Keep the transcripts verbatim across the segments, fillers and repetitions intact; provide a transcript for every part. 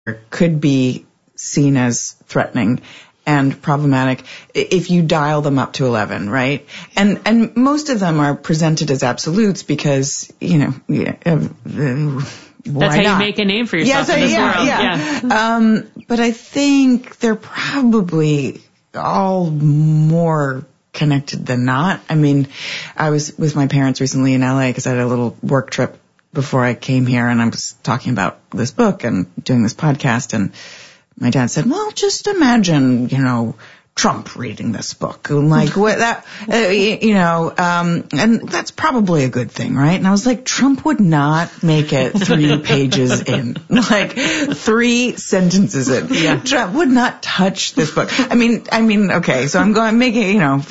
could be seen as threatening and problematic if you dial them up to eleven, right? And and most of them are presented as absolutes because, you know, yeah, uh, that's how not? you make a name for yourself yeah, so, in this yeah, world. Yeah. yeah. Um, but I think they're probably all more connected than not. I mean, I was with my parents recently in L A because I had a little work trip before I came here, and I was talking about this book and doing this podcast, and my dad said, well, just imagine, you know, Trump reading this book. And like, what that, uh, you know, um, and that's probably a good thing, right? And I was like, Trump would not make it three pages in, like three sentences in. Yeah. Trump would not touch this book. I mean, I mean, okay, so I'm going, making, you know,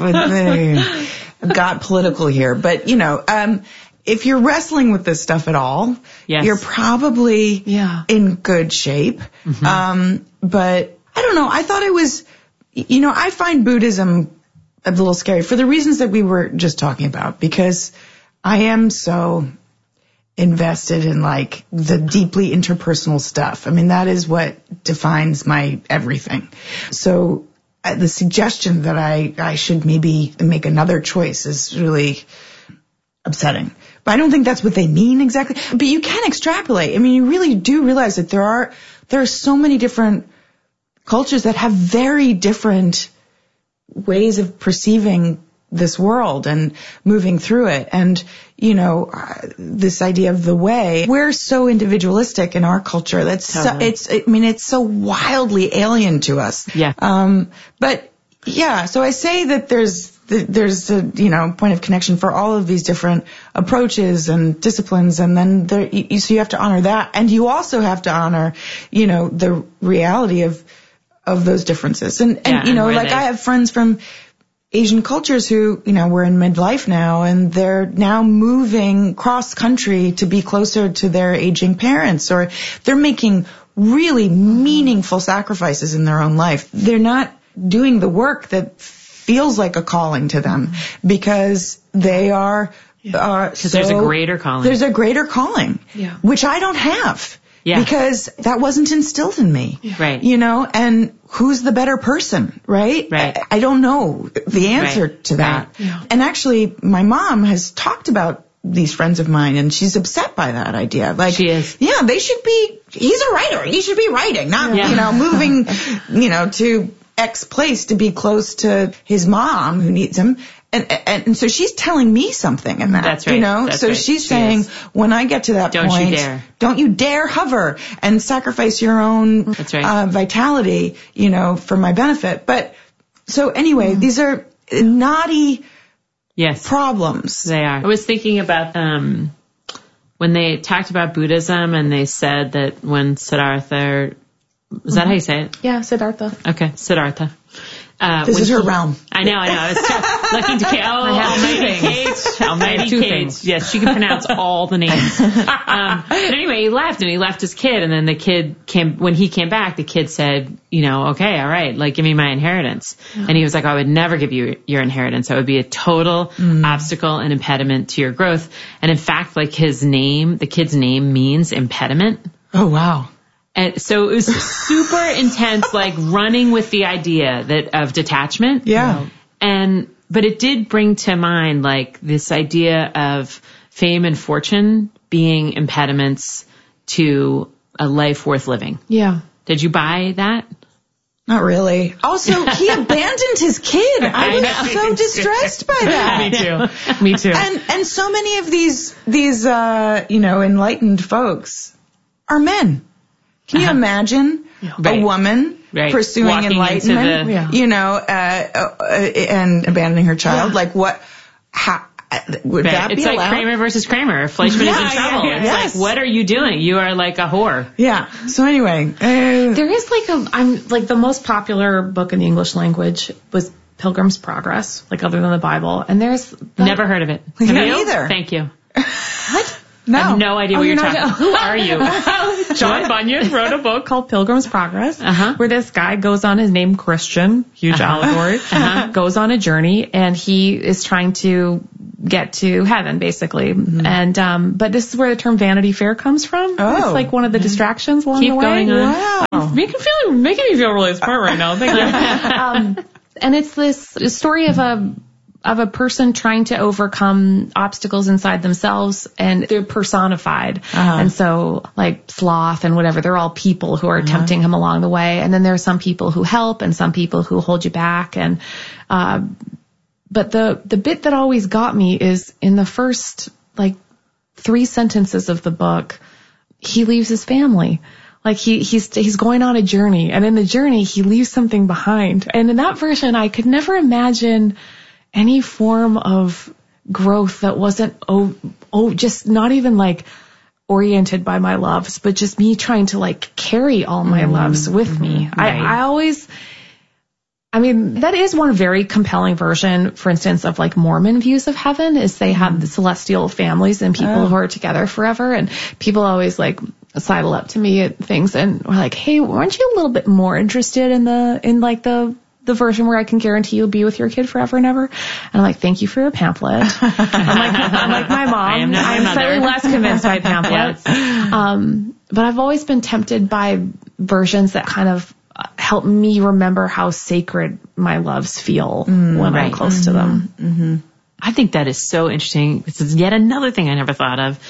got political here, but you know, um, if you're wrestling with this stuff at all, yes. you're probably yeah. in good shape. Mm-hmm. Um, but I don't know. I thought it was, you know, I find Buddhism a little scary for the reasons that we were just talking about, because I am so invested in like the deeply interpersonal stuff. I mean, that is what defines my everything. So uh, the suggestion that I, I should maybe make another choice is really upsetting. But I don't think that's what they mean exactly. But you can extrapolate. I mean, you really do realize that there are there are so many different cultures that have very different ways of perceiving this world and moving through it. And, you know, uh, this idea of the way, we're so individualistic in our culture. That's totally. so, it's, I mean, it's so wildly alien to us. Yeah. Um, but yeah, so I say that there's, there's a, you know, point of connection for all of these different approaches and disciplines. And then there, you, so you have to honor that. And you also have to honor, you know, the reality of, of those differences. And, and yeah, you know, and like they... I have friends from Asian cultures who, you know, we're in midlife now, and they're now moving cross country to be closer to their aging parents, or they're making really meaningful sacrifices in their own life. They're not doing the work that feels like a calling to them because they are, yeah. uh, so, there's a greater calling. There's a greater calling, yeah. which I don't have. Yeah. Because that wasn't instilled in me. Right. You know, and who's the better person, right? Right. I, I don't know the answer right. to that. Right. Yeah. And actually, my mom has talked about these friends of mine, and she's upset by that idea. Like, she is. Yeah, they should be, he's a writer. He should be writing, not, yeah. you know, moving, you know, to X place to be close to his mom who needs him. And, and and so she's telling me something in that. That's right. You know, That's so right. she's she saying, is. when I get to that don't point, you dare. don't you dare hover and sacrifice your own That's right. uh, vitality, you know, for my benefit. But so anyway, mm. these are naughty yes. problems. They are. I was thinking about um when they talked about Buddhism, and they said that when Siddhartha, is mm-hmm. that how you say it? Yeah, Siddhartha. Okay, Siddhartha. Uh, this is her he, realm. I know, I know. I was t- looking to Kate. Oh, Almighty Kate. Almighty two Kate. things. Yes, she can pronounce all the names. Um, but anyway, he left, and he left his kid, and then the kid came, when he came back, the kid said, you know, okay, all right, like, give me my inheritance. Yeah. And he was like, I would never give you your inheritance. That would be a total mm. obstacle and impediment to your growth. And in fact, like, his name, the kid's name means impediment. Oh, wow. And so it was super intense, like running with the idea that of detachment. Yeah. And, but it did bring to mind like this idea of fame and fortune being impediments to a life worth living. Yeah. Did you buy that? Not really. Also, he abandoned his kid. I, I was know. so distressed by that. Me too. Me too. And, and so many of these, these, uh, you know, enlightened folks are men. Can you uh-huh. imagine yeah. right. a woman right. pursuing Walking enlightenment, the, yeah. you know, uh, uh, and abandoning her child? Yeah. Like what, how, would right. that it's be like allowed? Kramer versus Kramer. Fleischman yeah, is in trouble. Yeah, it's yes. like, what are you doing? You are like a whore. Yeah. So anyway. Uh, there is like a, I'm like the most popular book in the English language was Pilgrim's Progress, like other than the Bible. And there's. The, Never heard of it. Have yeah, you? Either. Thank you. What? No. I have no idea oh, what you're, you're talking about. Who are you? John Bunyan wrote a book called Pilgrim's Progress, uh-huh. where this guy goes on his name Christian, huge uh-huh. allegory, uh-huh. goes on a journey, and he is trying to get to heaven, basically. Mm-hmm. And, um, but this is where the term Vanity Fair comes from. Oh. It's like one of the distractions along Keep the way. going on. Wow. Making, feel, making me feel really smart right now. Thank you. um, and it's this story of a, of a person trying to overcome obstacles inside themselves, and they're personified. Uh-huh. And so like sloth and whatever, they're all people who are uh-huh. tempting him along the way. And then there are some people who help and some people who hold you back. And, uh, but the, the bit that always got me is in the first like three sentences of the book, he leaves his family. Like he, he's, he's going on a journey, and in the journey, he leaves something behind. And in that version, I could never imagine any form of growth that wasn't, oh, oh, just not even like oriented by my loves, but just me trying to like carry all my mm-hmm. loves with mm-hmm. me. Right. I, I always, I mean, that is one very compelling version, for instance, of like Mormon views of heaven, is they have mm-hmm. the celestial families and people oh. who are together forever. And people always like sidle up to me at things and are like, hey, aren't you a little bit more interested in the, in like the, the version where I can guarantee you'll be with your kid forever and ever? And I'm like, thank you for your pamphlet. I'm like, I'm like my mom. I am not my I'm mother. slightly less convinced by pamphlets. Yes. Um, but I've always been tempted by versions that kind of help me remember how sacred my loves feel mm, when right. I'm close mm-hmm. to them. Mm-hmm. I think that is so interesting. This is yet another thing I never thought of.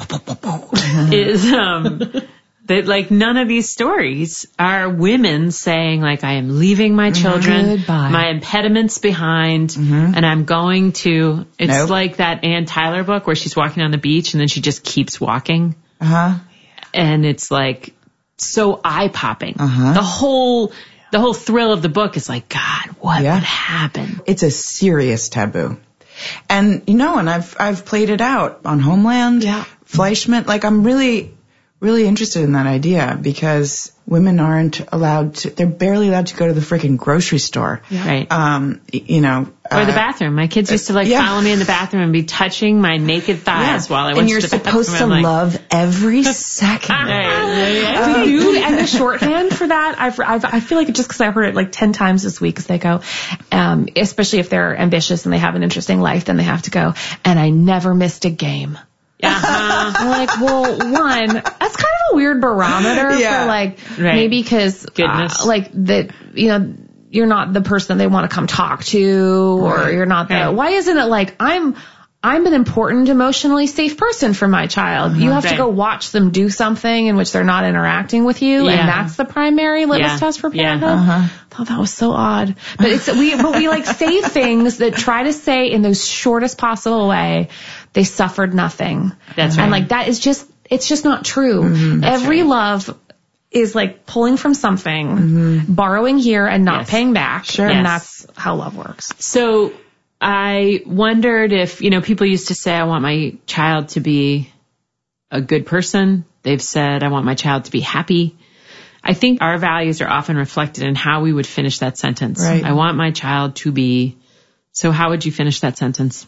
is, um, that like none of these stories are women saying like, I am leaving my children, Goodbye. my impediments behind, mm-hmm. and I'm going to, it's nope. like that Ann Tyler book where she's walking on the beach and then she just keeps walking. Uh-huh. And it's like so eye-popping. Uh-huh. The whole, the whole thrill of the book is like, God, what yeah. would happen? It's a serious taboo. And, you know, and I've, I've played it out on Homeland, yeah. Fleischman. Like, I'm really, really interested in that idea because women aren't allowed to, they're barely allowed to go to the freaking grocery store. Yeah. Right. Um, you know. Or uh, the bathroom. My kids used to like yeah. follow me in the bathroom and be touching my naked thighs yeah. while I went and you're to the supposed bathroom. to like, love every second. uh, Dude, and the shorthand for that, I've, I've, I feel like just because I heard it like ten times this week, because they go, um, especially if they're ambitious and they have an interesting life, then they have to go, and I never missed a game. Uh-huh. I'm like, well, one, that's kind of a weird barometer yeah. for like, right. maybe because, uh, like that, you know, you're not the person they want to come talk to, or right. you're not the, right. why isn't it like, I'm, I'm an important, emotionally safe person for my child. Uh-huh. You have right. to go watch them do something in which they're not interacting with you, yeah. and that's the primary litmus yeah. test for parenthood. Yeah. Uh-huh. I thought that was so odd. But it's, we, but we like say things that try to say in the shortest possible way, they suffered nothing. That's right. And like that is just, it's just not true. Mm-hmm. Every right. love is like pulling from something, mm-hmm. borrowing here and not yes. paying back. Sure. And yes. that's how love works. So I wondered if, you know, people used to say, I want my child to be a good person. They've said, I want my child to be happy. I think our values are often reflected in how we would finish that sentence. Right. I want my child to be. So how would you finish that sentence?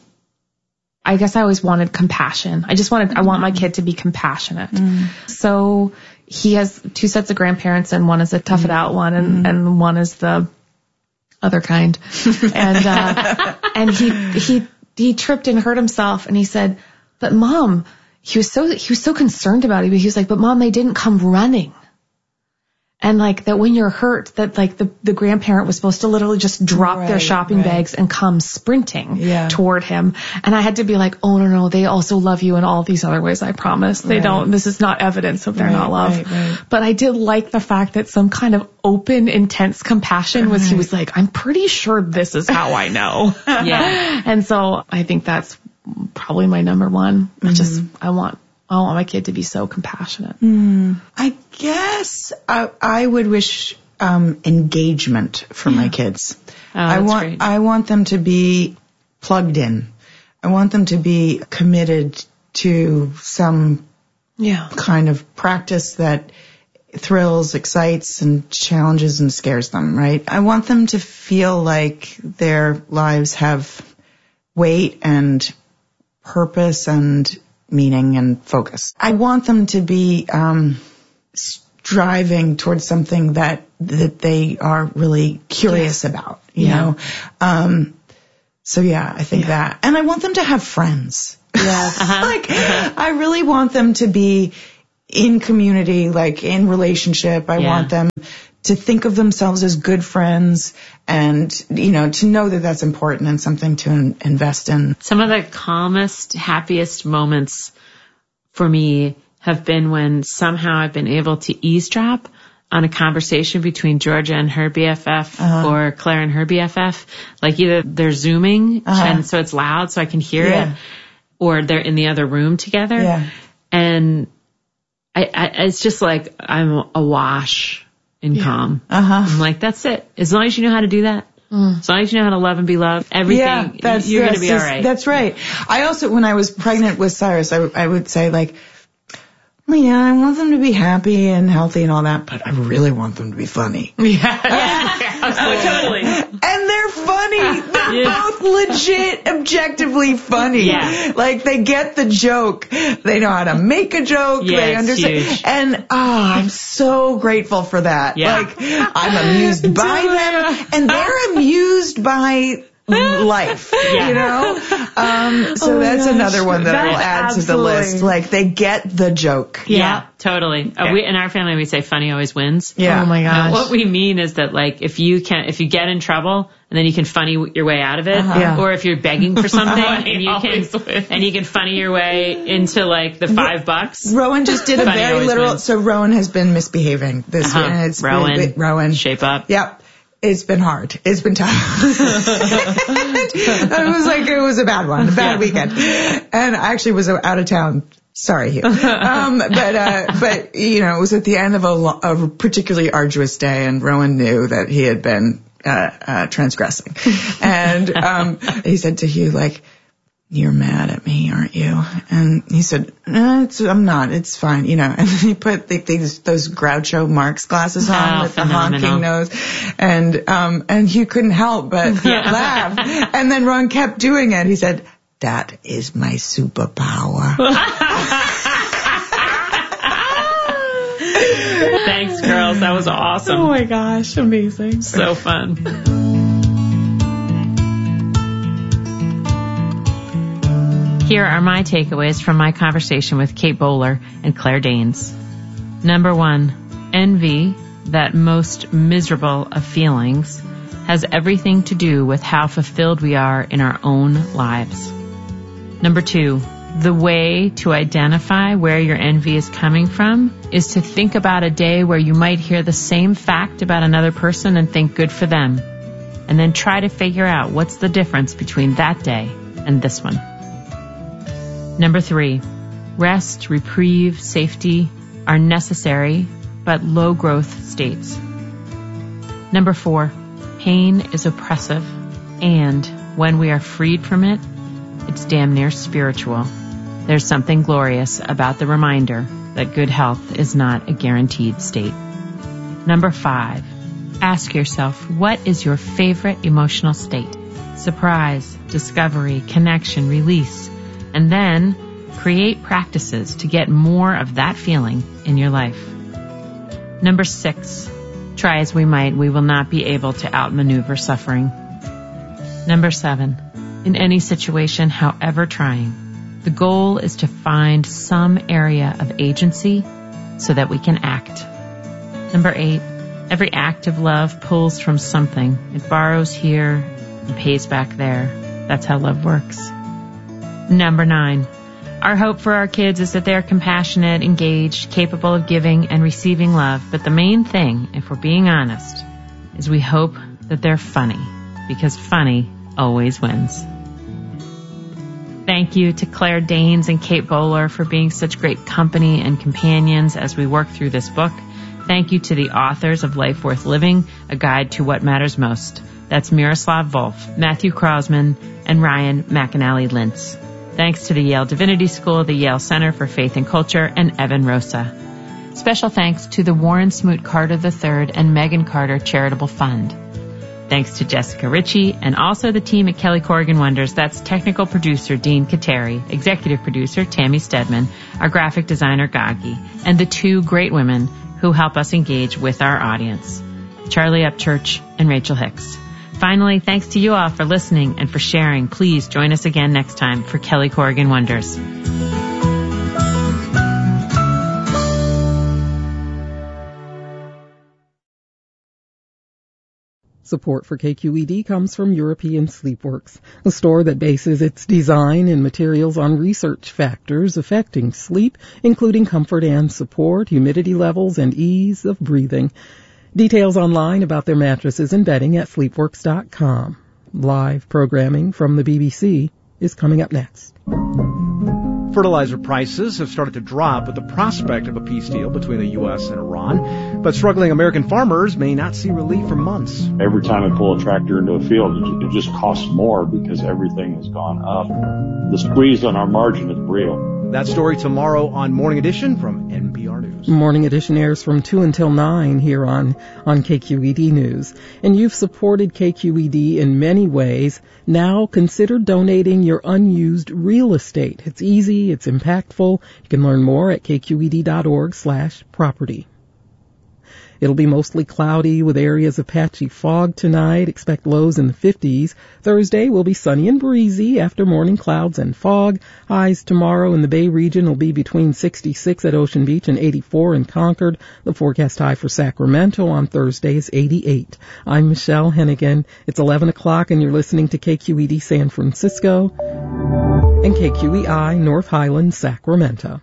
I guess I always wanted compassion. I just wanted, I want my kid to be compassionate. Mm. So he has two sets of grandparents, and one is a tough it out one, and, mm. and one is the other kind. And, uh, and he, he, he tripped and hurt himself, and he said, but Mom, he was so, he was so concerned about it. He was like, but Mom, they didn't come running. And like that when you're hurt, that like the, the grandparent was supposed to literally just drop right, their shopping right. bags and come sprinting yeah. toward him. And I had to be like, oh no, no, they also love you in all these other ways. I promise they right. don't. This is not evidence of their right, not love. Right, right. But I did like the fact that some kind of open, intense compassion was, right. he was like, I'm pretty sure this is how I know. yeah. And so I think that's probably my number one. Mm-hmm. I just, I want, I want my kid to be so compassionate. Mm. I guess I, I would wish um, engagement for yeah. my kids. Oh, I want great. I want them to be plugged in. I want them to be committed to some yeah. kind of practice that thrills, excites, and challenges and scares them, right? I want them to feel like their lives have weight and purpose and meaning and focus. I want them to be um striving towards something that that they are really curious yeah. about, you yeah. know. Um So yeah, I think yeah. that. And I want them to have friends. Yes. Uh-huh. like, uh-huh. I really want them to be in community, like in relationship. I yeah. want them to think of themselves as good friends and, you know, to know that that's important and something to in- invest in. Some of the calmest, happiest moments for me have been when somehow I've been able to eavesdrop on a conversation between Georgia and her B F F uh-huh. or Claire and her B F F. Like either they're Zooming uh-huh. and so it's loud so I can hear yeah. it, or they're in the other room together. Yeah. And I, I, it's just like I'm awash in yeah. calm. Uh-huh. I'm like, that's it. As long as you know how to do that. Mm. As long as you know how to love and be loved, everything, yeah, that's, you're going to be all just, right. That's right. I also, when I was pregnant with Cyrus, I, I would say like, well, yeah, I want them to be happy and healthy and all that, but I really want them to be funny. Yeah, yeah, yeah totally. And they're funny. They're yeah. both legit, objectively funny. Yeah. Like they get the joke. They know how to make a joke. Yeah, they understand. Huge. And oh, I'm so grateful for that. Yeah. Like I'm amused by them, and they're amused by life, yeah. you know? Um, so oh that's gosh. another one that, that will add absolutely. to the list. Like, they get the joke. Yeah, yeah totally. Yeah. Uh, we, in our family, we say funny always wins. Yeah. Oh my gosh. And what we mean is that, like, if you can, if you get in trouble and then you can funny your way out of it, uh-huh. yeah. or if you're begging for something and you can, wins. and you can funny your way into, like, the five bucks. Rowan just did a very literal, wins. so Rowan has been misbehaving this uh-huh. year. And it's Rowan. Been, Rowan. Shape up. Yep. It's been hard. It's been tough. It was like, it was a bad one, a bad yeah. weekend. And I actually was out of town. Sorry, Hugh. Um, but, uh, but, you know, it was at the end of a, lo- a particularly arduous day, and Rowan knew that he had been, uh, uh, transgressing. And, um, he said to Hugh, like, you're mad at me, aren't you? And he said, no, it's, I'm not. It's fine, you know. And then he put the, these those Groucho Marx glasses on oh, with phenomenal. the honking nose, and um, and Hugh couldn't help but yeah. laugh. And then Ron kept doing it. He said, "That is my superpower." Thanks, girls. That was awesome. Oh my gosh, amazing. So fun. Here are my takeaways from my conversation with Kate Bowler and Claire Danes. Number one, envy, that most miserable of feelings, has everything to do with how fulfilled we are in our own lives. Number two, the way to identify where your envy is coming from is to think about a day where you might hear the same fact about another person and think good for them, and then try to figure out what's the difference between that day and this one. Number three, rest, reprieve, safety are necessary but low-growth states. Number four, pain is oppressive, and when we are freed from it, it's damn near spiritual. There's something glorious about the reminder that good health is not a guaranteed state. Number five, ask yourself, what is your favorite emotional state? Surprise, discovery, connection, release. And then create practices to get more of that feeling in your life. Number six, try as we might, we will not be able to outmaneuver suffering. Number seven, in any situation, however trying, the goal is to find some area of agency so that we can act. Number eight, every act of love pulls from something. It borrows here and pays back there. That's how love works. Number nine, our hope for our kids is that they're compassionate, engaged, capable of giving and receiving love. But the main thing, if we're being honest, is we hope that they're funny, because funny always wins. Thank you to Claire Danes and Kate Bowler for being such great company and companions as we work through this book. Thank you to the authors of Life Worth Living, A Guide to What Matters Most. That's Miroslav Volf, Matthew Krausman, and Ryan McAnally Lintz. Thanks to the Yale Divinity School, the Yale Center for Faith and Culture, and Evan Rosa. Special thanks to the Warren Smoot Carter the third and Megan Carter Charitable Fund. Thanks to Jessica Ritchie and also the team at Kelly Corrigan Wonders. That's technical producer Dean Kateri, executive producer Tammy Stedman, our graphic designer Gagi, and the two great women who help us engage with our audience, Charlie Upchurch and Rachel Hicks. Finally, thanks to you all for listening and for sharing. Please join us again next time for Kelly Corrigan Wonders. Support for K Q E D comes from European Sleepworks, a store that bases its design and materials on research factors affecting sleep, including comfort and support, humidity levels, and ease of breathing. Details online about their mattresses and bedding at sleepworks dot com. Live programming from the B B C is coming up next. Fertilizer prices have started to drop with the prospect of a peace deal between the U S and Iran, but struggling American farmers may not see relief for months. Every time I pull a tractor into a field, it just costs more because everything has gone up. The squeeze on our margin is real. That story tomorrow on Morning Edition from N P R News. Morning Edition airs from two until nine here on, on K Q E D News. And you've supported K Q E D in many ways. Now consider donating your unused real estate. It's easy, it's impactful. You can learn more at k q e d dot org slash property. It'll be mostly cloudy with areas of patchy fog tonight. Expect lows in the fifties. Thursday will be sunny and breezy after morning clouds and fog. Highs tomorrow in the Bay region will be between sixty-six at Ocean Beach and eighty-four in Concord. The forecast high for Sacramento on Thursday is eighty-eight. I'm Michelle Hennigan. It's eleven o'clock and you're listening to K Q E D San Francisco and K Q E I North Highlands, Sacramento.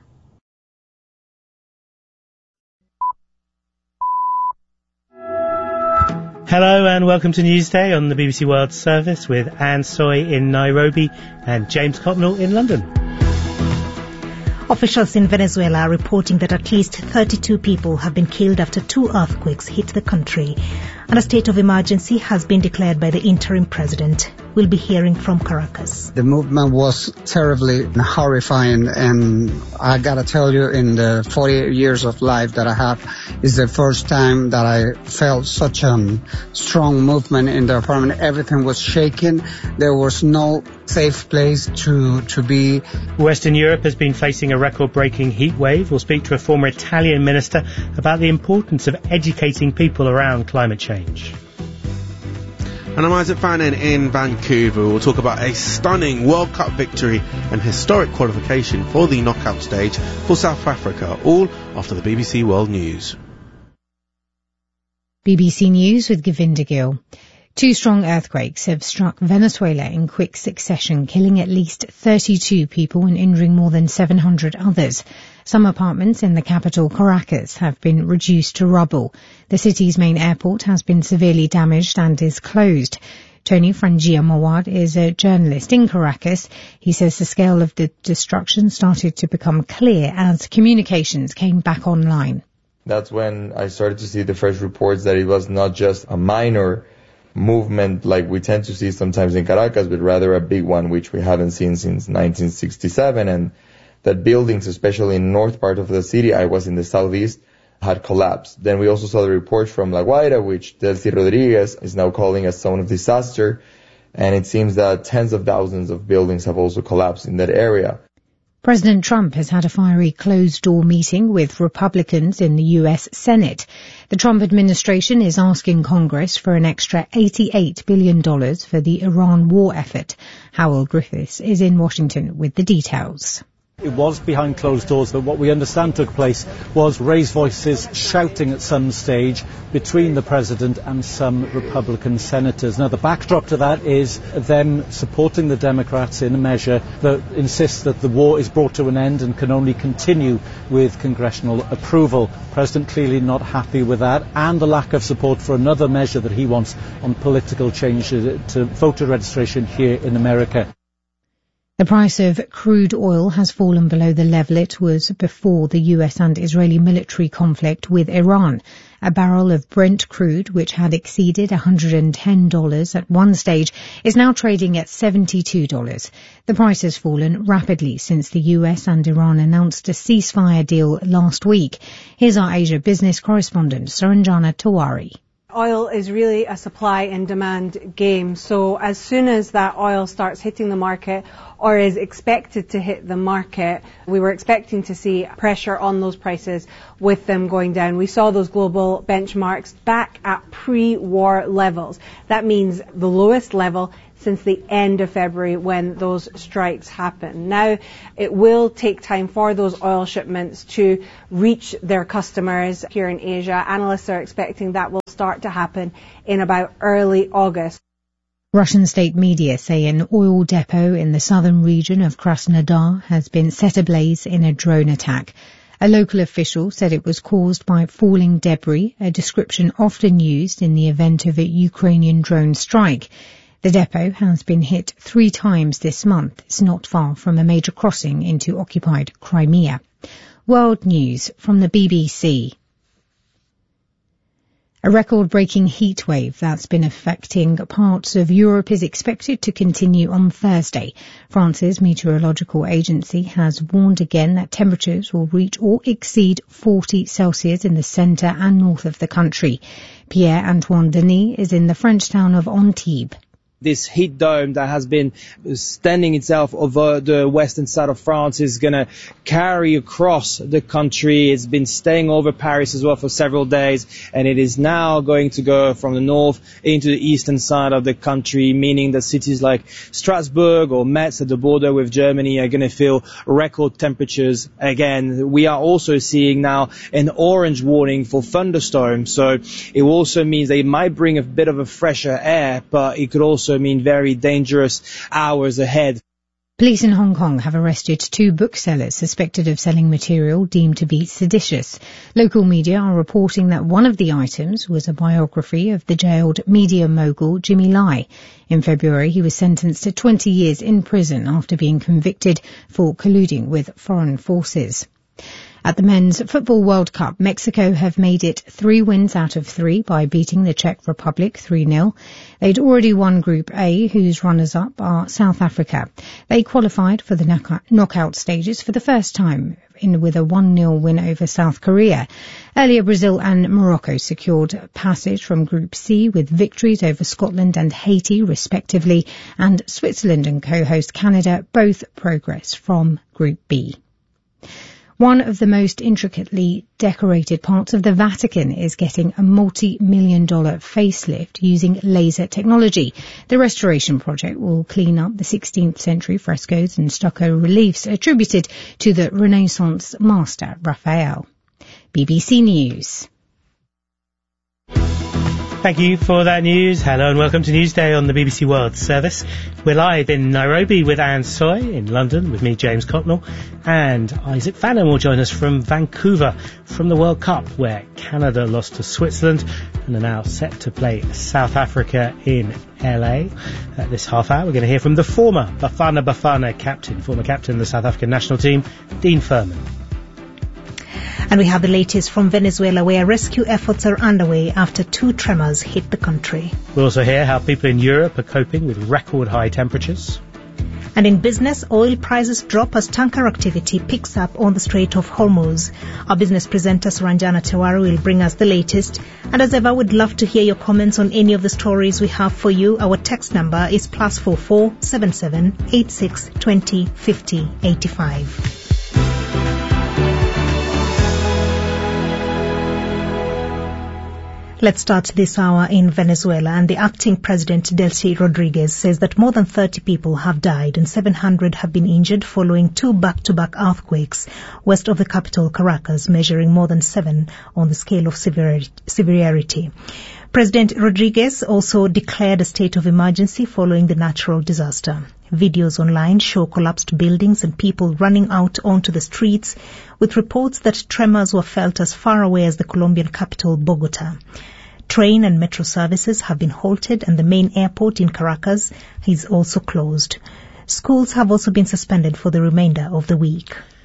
Hello and welcome to Newsday on the B B C World Service with Anne Soy in Nairobi and James Copnell in London. Officials in Venezuela are reporting that at least thirty-two people have been killed after two earthquakes hit the country. And a state of emergency has been declared by the interim president. We'll be hearing from Caracas. The movement was terribly horrifying, and I gotta tell you, in the forty years of life that I have, is the first time that I felt such a strong movement in the apartment. Everything was shaking. There was no safe place to, to be. Western Europe has been facing a record-breaking heat wave. We'll speak to a former Italian minister about the importance of educating people around climate change. And I'm Isaac Fannin in Vancouver. We'll talk about a stunning World Cup victory and historic qualification for the knockout stage for South Africa, all after the B B C World News. B B C News with Govinda Gill. Two strong earthquakes have struck Venezuela in quick succession, killing at least thirty-two people and injuring more than seven hundred others. Some apartments in the capital, Caracas, have been reduced to rubble. The city's main airport has been severely damaged and is closed. Tony Frangia Mawad is a journalist in Caracas. He says the scale of the destruction started to become clear as communications came back online. That's when I started to see the first reports that it was not just a minor movement like we tend to see sometimes in Caracas, but rather a big one, which we haven't seen since nineteen sixty-seven, and that buildings, especially in the north part of the city, I was in the southeast, had collapsed. Then we also saw the report from La Guaira, which Delcy Rodriguez is now calling a zone of disaster, and it seems that tens of thousands of buildings have also collapsed in that area. President Trump has had a fiery closed-door meeting with Republicans in the U S Senate. The Trump administration is asking Congress for an extra eighty-eight billion dollars for the Iran war effort. Howell Griffiths is in Washington with the details. It was behind closed doors, but what we understand took place was raised voices shouting at some stage between the president and some Republican senators. Now, the backdrop to that is them supporting the Democrats in a measure that insists that the war is brought to an end and can only continue with congressional approval. The president clearly not happy with that, and the lack of support for another measure that he wants on political change to voter registration here in America. The price of crude oil has fallen below the level it was before the U S and Israeli military conflict with Iran. A barrel of Brent crude, which had exceeded one hundred ten dollars at one stage, is now trading at seventy-two dollars. The price has fallen rapidly since the U S and Iran announced a ceasefire deal last week. Here's our Asia business correspondent, Saranjana Tawari. Oil is really a supply and demand game. So as soon as that oil starts hitting the market or is expected to hit the market, we were expecting to see pressure on those prices with them going down. We saw those global benchmarks back at pre-war levels. That means the lowest level since the end of February when those strikes happened. Now, it will take time for those oil shipments to reach their customers here in Asia. Analysts are expecting that will start to happen in about early August. Russian state media say an oil depot in the southern region of Krasnodar has been set ablaze in a drone attack. A local official said it was caused by falling debris, a description often used in the event of a Ukrainian drone strike. The depot has been hit three times this month. It's not far from a major crossing into occupied Crimea. World news from the B B C. A record-breaking heatwave that's been affecting parts of Europe is expected to continue on Thursday. France's meteorological agency has warned again that temperatures will reach or exceed forty Celsius in the centre and north of the country. Pierre-Antoine Denis is in the French town of Antibes. This heat dome that has been standing itself over the western side of France is going to carry across the country. It's been staying over Paris as well for several days, and it is now going to go from the north into the eastern side of the country, meaning that cities like Strasbourg or Metz at the border with Germany are going to feel record temperatures again. We are also seeing now an orange warning for thunderstorms, so it also means that it might bring a bit of a fresher air, but it could also mean very dangerous hours ahead. Police in Hong Kong have arrested two booksellers suspected of selling material deemed to be seditious. Local media are reporting that one of the items was a biography of the jailed media mogul Jimmy Lai. In February, he was sentenced to twenty years in prison after being convicted for colluding with foreign forces. At the Men's Football World Cup, Mexico have made it three wins out of three by beating the Czech Republic three nil. They'd already won Group A, whose runners-up are South Africa. They qualified for the knockout stages for the first time in with a one nil win over South Korea. Earlier, Brazil and Morocco secured passage from Group C with victories over Scotland and Haiti, respectively, and Switzerland and co-host Canada both progress from Group B. One of the most intricately decorated parts of the Vatican is getting a multi-million dollar facelift using laser technology. The restoration project will clean up the sixteenth century frescoes and stucco reliefs attributed to the Renaissance master Raphael. B B C News. Thank you for that news. Hello and welcome to Newsday on the B B C World Service. We're live in Nairobi with Anne Soy, in London with me, James Cotnell, and Isaac Fannin will join us from Vancouver from the World Cup, where Canada lost to Switzerland and are now set to play South Africa in L A. At this half hour, we're going to hear from the former Bafana Bafana captain, former captain of the South African national team, Dean Furman. And we have the latest from Venezuela, where rescue efforts are underway after two tremors hit the country. We'll also hear how people in Europe are coping with record high temperatures. And in business, oil prices drop as tanker activity picks up on the Strait of Hormuz. Our business presenter Saranjana Tewari will bring us the latest. And as ever, we'd love to hear your comments on any of the stories we have for you. Our text number is plus four four seven seven eight six twenty fifty eighty five. Let's start this hour in Venezuela, and the acting president, Delcy Rodriguez, says that more than thirty people have died and seven hundred have been injured following two back-to-back earthquakes west of the capital, Caracas, measuring more than seven on the scale of severity. President Rodriguez also declared a state of emergency following the natural disaster. Videos online show collapsed buildings and people running out onto the streets, with reports that tremors were felt as far away as the Colombian capital, Bogota. Train and metro services have been halted, and the main airport in Caracas is also closed. Schools have also been suspended for the remainder of the week.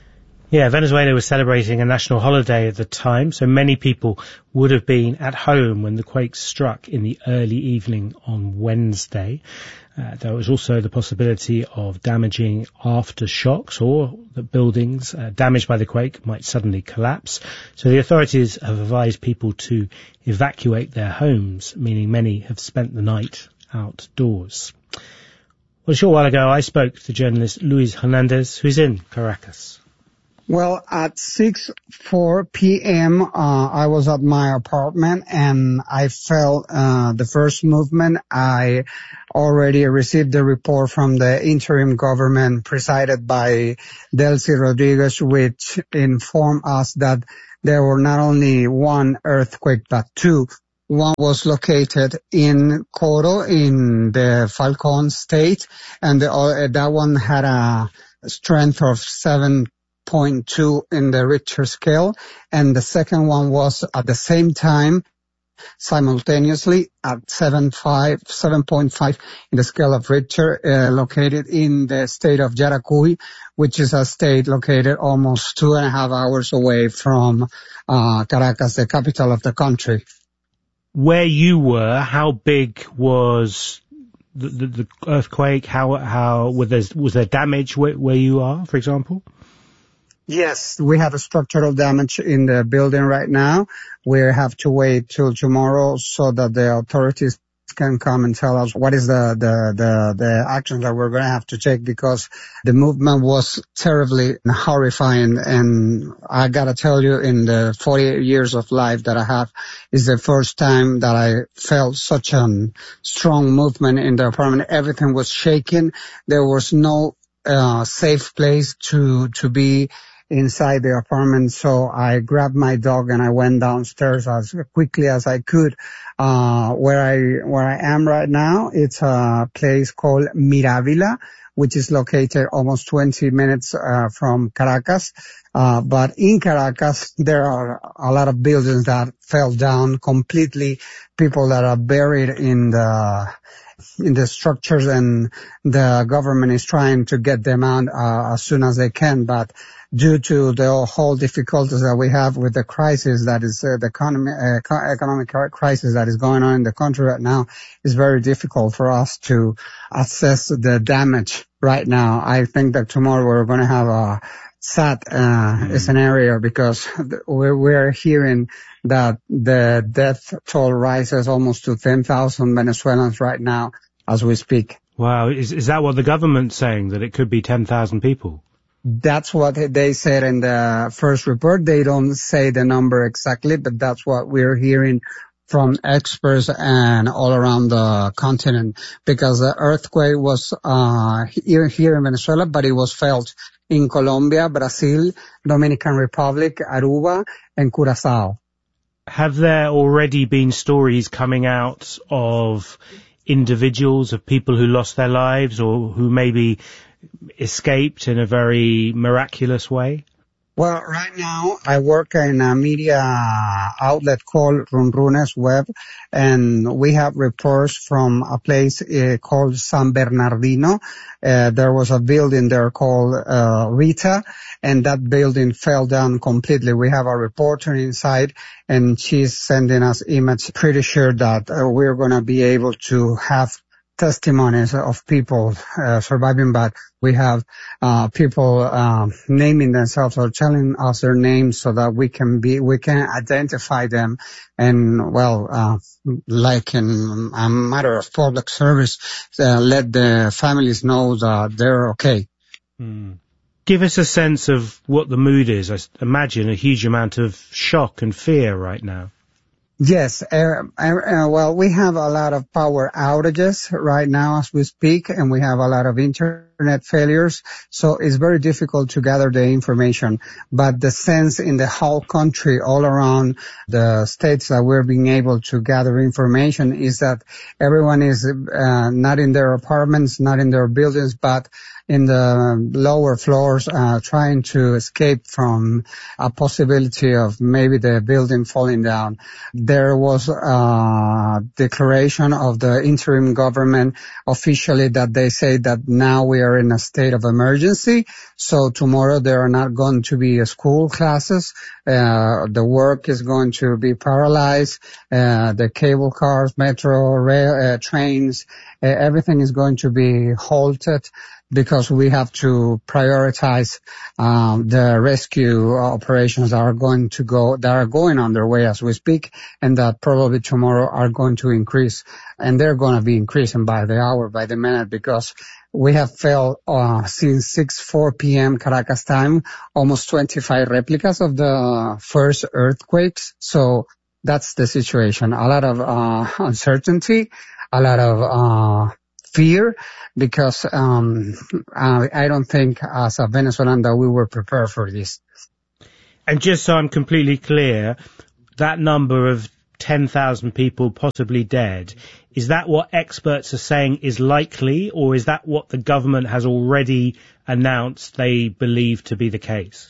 Yeah, Venezuela was celebrating a national holiday at the time, so many people would have been at home when the quake struck in the early evening on Wednesday. Uh, there was also the possibility of damaging aftershocks, or that buildings uh, damaged by the quake might suddenly collapse. So the authorities have advised people to evacuate their homes, meaning many have spent the night outdoors. Well, a short while ago, I spoke to journalist Luis Hernandez, who's in Caracas. Well, at six oh four p.m., uh, I was at my apartment and I felt uh, the first movement. I already received the report from the interim government presided by Delcy Rodriguez, which informed us that there were not only one earthquake, but two. One was located in Coro in the Falcon state, and the, uh, that one had a strength of seven point two in the Richter scale, and the second one was at the same time, simultaneously at seven point five in the scale of Richter, uh, located in the state of Yaracuy, which is a state located almost two and a half hours away from uh, Caracas, the capital of the country. Where you were, how big was the, the, the earthquake? How how was there, was there damage where, where you are, for example? Yes, we have a structural damage in the building right now. We have to wait till tomorrow so that the authorities can come and tell us what is the, the, the, the actions that we're going to have to take, because the movement was terribly horrifying. And I got to tell you, in the forty-eight years of life that I have, is the first time that I felt such a strong movement in the apartment. Everything was shaking. There was no uh, safe place to, to be inside the apartment. So I grabbed my dog and I went downstairs as quickly as I could. Uh, where I, where I am right now, it's a place called Miravila, which is located almost twenty minutes, uh, from Caracas. Uh, but in Caracas, there are a lot of buildings that fell down completely, people that are buried in the, in the structures, and the government is trying to get them out uh, as soon as they can. But due to the whole difficulties that we have with the crisis that is uh, the economy, uh, economic crisis that is going on in the country right now, it's very difficult for us to assess the damage right now. I think that tomorrow we're going to have a sad uh, mm. scenario, because we're, we're hearing that the death toll rises almost to ten thousand Venezuelans right now as we speak. Wow. Is, is that what the government's saying, that it could be ten thousand people? That's what they said in the first report. They don't say the number exactly, but that's what we're hearing from experts and all around the continent, because the earthquake was uh here, here in Venezuela, but it was felt in Colombia, Brazil, Dominican Republic, Aruba, and Curacao. Have there already been stories coming out of individuals, of people who lost their lives or who maybe escaped in a very miraculous way? Well, right now I work in a media outlet called Runrunes Web, and we have reports from a place uh, called San Bernardino. Uh, there was a building there called uh, Rita, and that building fell down completely. We have a reporter inside, and she's sending us images. Pretty sure that uh, we're going to be able to have testimonies of people uh, surviving, but we have uh people uh, naming themselves or telling us their names so that we can be we can identify them, and well uh like in a matter of public service, uh, let the families know that they're okay. Hmm. Give us a sense of what the mood is. I imagine a huge amount of shock and fear right now. Yes, uh, uh, well, we have a lot of power outages right now as we speak, and we have a lot of internet failures, so it's very difficult to gather the information. But the sense in the whole country, all around the states that we're being able to gather information, is that everyone is uh, not in their apartments, not in their buildings, but in the lower floors, uh, trying to escape from a possibility of maybe the building falling down. There was a declaration of the interim government officially that they say that now we are are in a state of emergency. So tomorrow there are not going to be school classes. Uh, the work is going to be paralyzed. Uh, the cable cars, metro, rail, uh, trains, uh, everything is going to be halted, because we have to prioritize um, the rescue operations that are going to go, that are going underway as we speak, and that probably tomorrow are going to increase. And they're going to be increasing by the hour, by the minute, because we have felt uh, since six four p.m. Caracas time, almost twenty-five replicas of the first earthquakes. So that's the situation. A lot of uh, uncertainty, a lot of uh fear, because um I, I don't think as a Venezuelan that we were prepared for this. And just so I'm completely clear, that number of ten thousand people possibly dead, is that what experts are saying is likely, or is that what the government has already announced they believe to be the case?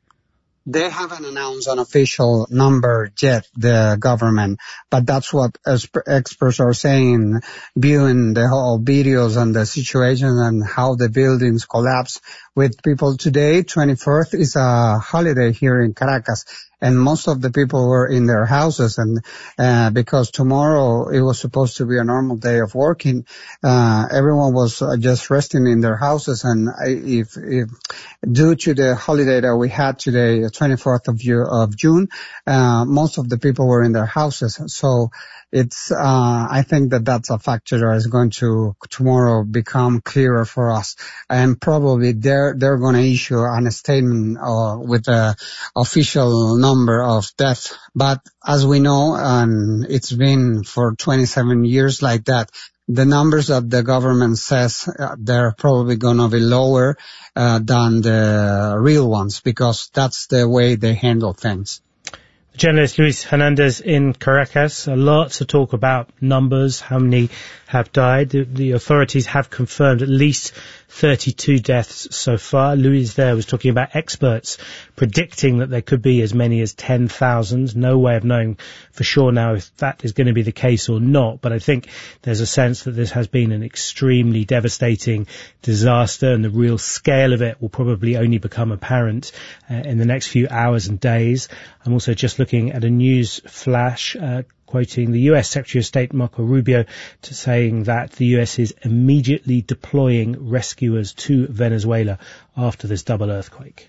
They haven't announced an official number yet, the government, but that's what experts are saying, viewing the whole videos and the situation and how the buildings collapse. With people today, twenty-fourth is a holiday here in Caracas, and most of the people were in their houses, and uh, because tomorrow it was supposed to be a normal day of working, uh, everyone was uh, just resting in their houses. And if, if due to the holiday that we had today, the twenty-fourth of, of June, uh, most of the people were in their houses. So it's, uh, I think that that's a factor that is going to tomorrow become clearer for us. And probably they're, they're going to issue a statement, uh, with the official number of deaths. But as we know, and it's been for twenty-seven years like that, the numbers that the government says, uh, they're probably going to be lower, uh, than the real ones, because that's the way they handle things. Journalist Luis Hernandez in Caracas. A lot to talk about numbers, how many have died. The, the authorities have confirmed at least thirty-two deaths so far. Luis there was talking about experts predicting that there could be as many as ten thousand. No way of knowing for sure now if that is going to be the case or not, but I think there's a sense that this has been an extremely devastating disaster, and the real scale of it will probably only become apparent uh, in the next few hours and days. I'm also just looking at a news flash uh, quoting the U S Secretary of State Marco Rubio to saying that the U S is immediately deploying rescuers to Venezuela after this double earthquake.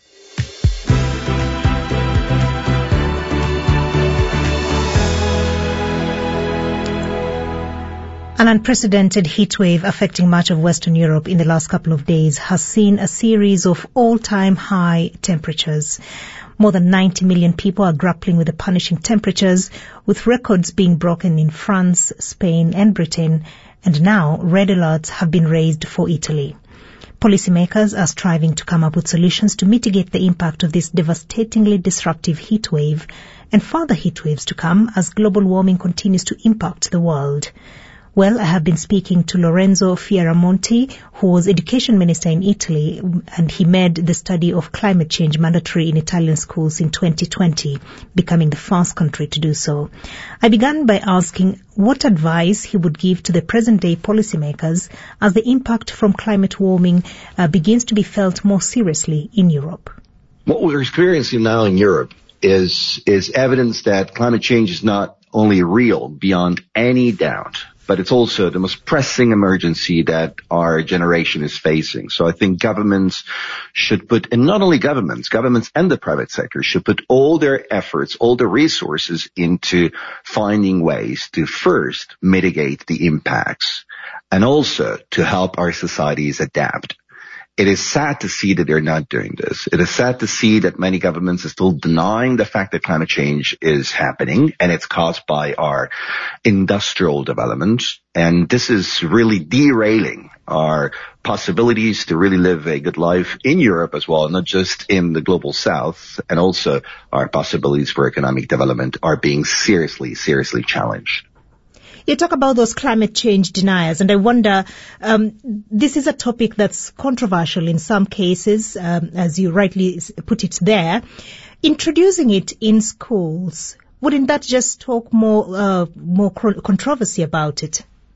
An unprecedented heatwave affecting much of Western Europe in the last couple of days has seen a series of all-time high temperatures. More than ninety million people are grappling with the punishing temperatures, with records being broken in France, Spain and Britain, and now red alerts have been raised for Italy. Policymakers are striving to come up with solutions to mitigate the impact of this devastatingly disruptive heatwave and further heatwaves to come as global warming continues to impact the world. Well, I have been speaking to Lorenzo Fierramonti, who was education minister in Italy, and he made the study of climate change mandatory in Italian schools in twenty twenty, becoming the first country to do so. I began by asking what advice he would give to the present-day policymakers as the impact from climate warming uh, begins to be felt more seriously in Europe. What we're experiencing now in Europe is is evidence that climate change is not only real beyond any doubt, but it's also the most pressing emergency that our generation is facing. So I think governments should put, and not only governments, governments and the private sector should put all their efforts, all their resources into finding ways to first mitigate the impacts and also to help our societies adapt. It is sad to see that they're not doing this. It is sad to see that many governments are still denying the fact that climate change is happening, and it's caused by our industrial development. And this is really derailing our possibilities to really live a good life in Europe as well, not just in the global south. And also our possibilities for economic development are being seriously, seriously challenged. You talk about those climate change deniers, and I wonder, um, this is a topic that's controversial in some cases, um, as you rightly put it there. Introducing it in schools, wouldn't that just talk more, uh, more controversy about it?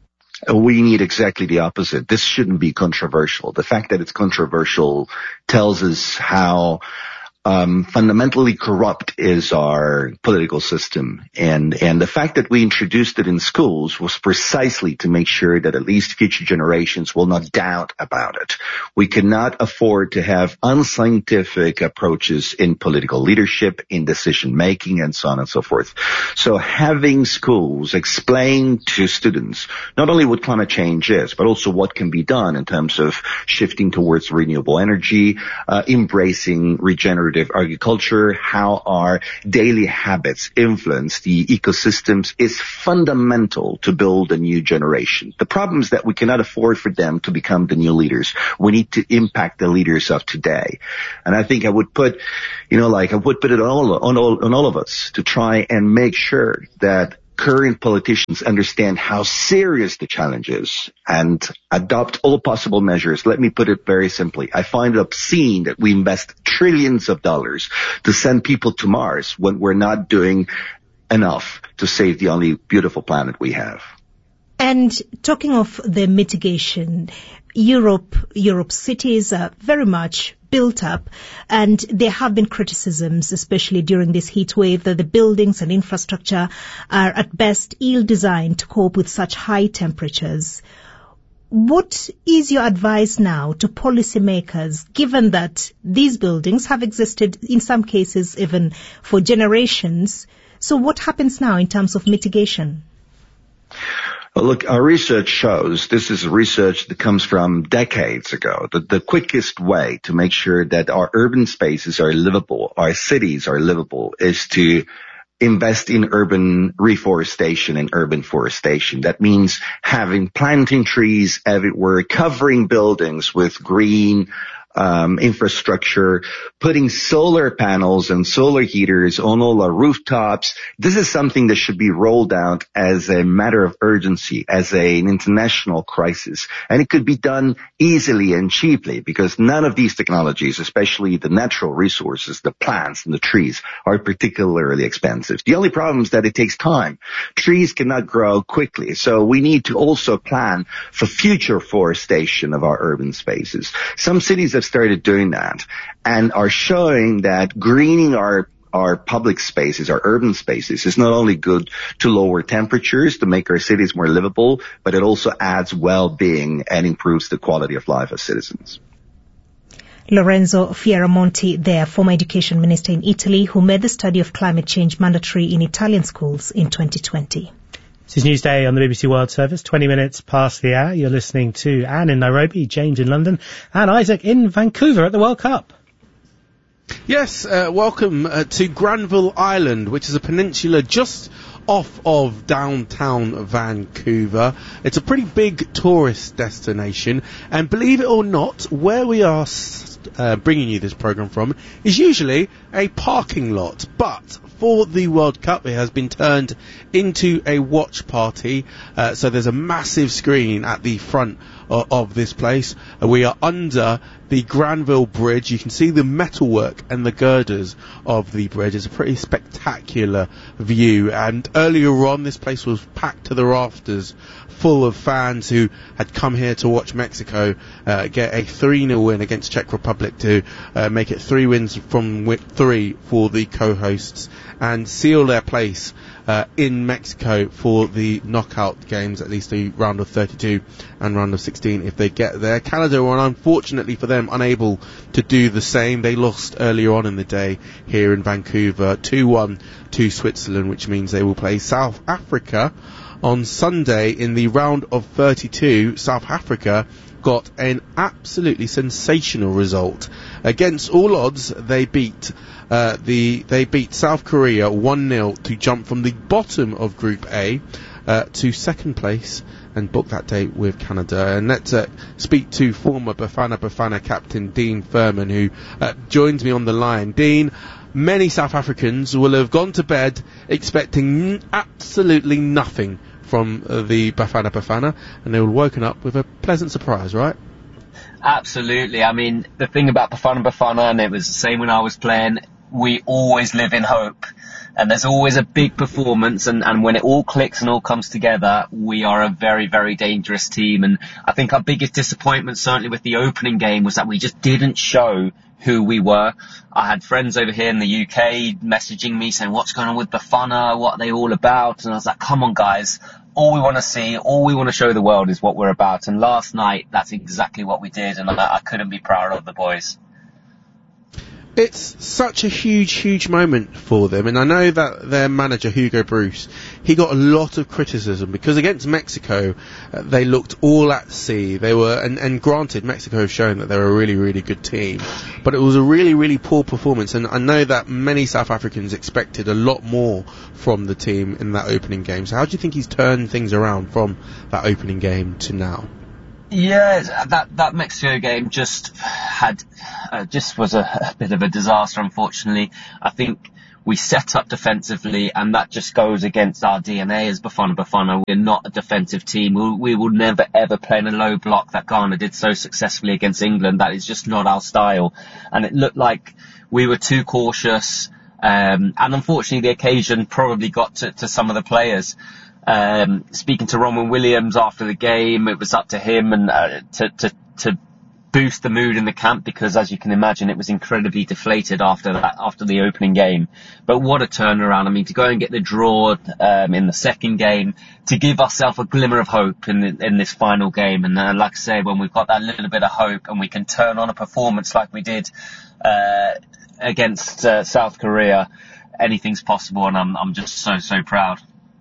We need exactly the opposite. This shouldn't be controversial. The fact that it's controversial tells us how Um, fundamentally corrupt is our political system. And, and the fact that we introduced it in schools was precisely to make sure that at least future generations will not doubt about it. We cannot afford to have unscientific approaches in political leadership, in decision making, and so on and so forth. So having schools explain to students not only what climate change is, but also what can be done in terms of shifting towards renewable energy, uh, embracing regenerative agriculture, how our daily habits influence the ecosystems is fundamental to build a new generation. The problem is that we cannot afford for them to become the new leaders. We need to impact the leaders of today. And I think I would put, you know, like I would put it on all, on all, on all of us to try and make sure that current politicians understand how serious the challenge is and adopt all possible measures. Let me put it very simply. I find it obscene that we invest trillions of dollars to send people to Mars when we're not doing enough to save the only beautiful planet we have. And talking of the mitigation, Europe, Europe's cities are very much built up, and there have been criticisms, especially during this heat wave, that the buildings and infrastructure are at best ill-designed to cope with such high temperatures. What is your advice now to policymakers, given that these buildings have existed in some cases even for generations? So what happens now in terms of mitigation? Well, look, our research shows, this is research that comes from decades ago, that the quickest way to make sure that our urban spaces are livable, our cities are livable, is to invest in urban reforestation and urban forestation. That means having planting trees everywhere, covering buildings with green Um, infrastructure, putting solar panels and solar heaters on all our rooftops. This is something that should be rolled out as a matter of urgency, as a, an international crisis. And it could be done easily and cheaply because none of these technologies, especially the natural resources, the plants and the trees, are particularly expensive. The only problem is that it takes time. Trees cannot grow quickly. So we need to also plan for future forestation of our urban spaces. Some cities have started doing that and are showing that greening our our public spaces, our urban spaces, is not only good to lower temperatures, to make our cities more livable, but it also adds well-being and improves the quality of life of citizens. Lorenzo Fierramonti, there, former education minister in Italy, who made the study of climate change mandatory in Italian schools in twenty twenty. This is Newsday on the B B C World Service, twenty minutes past the hour. You're listening to Anne in Nairobi, James in London, and Isaac in Vancouver at the World Cup. Yes, uh, welcome uh, to Granville Island, which is a peninsula just off of downtown Vancouver. It's a pretty big tourist destination, and believe it or not, where we are uh, bringing you this programme from is usually a parking lot, but for the World Cup it has been turned into a watch party, uh, so there's a massive screen at the front of, of this place. Uh, we are under the Granville Bridge. You can see the metalwork and the girders of the bridge. It's a pretty spectacular view, and earlier on this place was packed to the rafters, full of fans who had come here to watch Mexico uh, get a three nil win against Czech Republic to uh, make it three wins from three for the co-hosts and seal their place uh, in Mexico for the knockout games, at least the round of thirty-two and round of sixteen if they get there. Canada were unfortunately for them unable to do the same. They lost earlier on in the day here in Vancouver two one to Switzerland, which means they will play South Africa on Sunday in the round of thirty-two. South Africa got an absolutely sensational result. Against all odds, they beat uh, the they beat South Korea one nil to jump from the bottom of Group A uh, to second place and book that date with Canada. And let's uh, speak to former Bafana Bafana captain Dean Furman, who uh, joins me on the line. Dean, many South Africans will have gone to bed expecting n- absolutely nothing from uh, the Bafana Bafana, and they were woken up with a pleasant surprise, right? Absolutely. I mean, the thing about Bafana Bafana, and it was the same when I was playing, we always live in hope. And there's always a big performance, and, and when it all clicks and all comes together, we are a very, very dangerous team. And I think our biggest disappointment, certainly with the opening game, was that we just didn't show who we were. I had friends over here in the U K messaging me saying, what's going on with Bafana? What are they all about? And I was like, come on, guys. All we want to see, all we want to show the world is what we're about. And last night, that's exactly what we did, and I, I couldn't be prouder of the boys. It's such a huge, huge moment for them, and I know that their manager, Hugo Bruce, he got a lot of criticism because against Mexico, uh, they looked all at sea. They were, and, and granted, Mexico have shown that they're a really, really good team, but it was a really, really poor performance, and I know that many South Africans expected a lot more from the team in that opening game. So how do you think he's turned things around from that opening game to now? Yeah, that that Mexico game just had uh, just was a, a bit of a disaster, unfortunately. I think we set up defensively, and that just goes against our D N A as Bafana Bafana. We're not a defensive team. We, we will never ever play in a low block that Ghana did so successfully against England. That is just not our style, and it looked like we were too cautious. Um, and unfortunately, the occasion probably got to, to some of the players. Um, speaking to Ronwen Williams after the game, it was up to him and uh, to, to to boost the mood in the camp, because as you can imagine, it was incredibly deflated after that, after the opening game. But what a turnaround! I mean, to go and get the draw um, in the second game, to give ourselves a glimmer of hope in the, in this final game. And uh, like I say, when we've got that little bit of hope and we can turn on a performance like we did uh, against uh, South Korea, anything's possible. And I'm I'm just so so proud.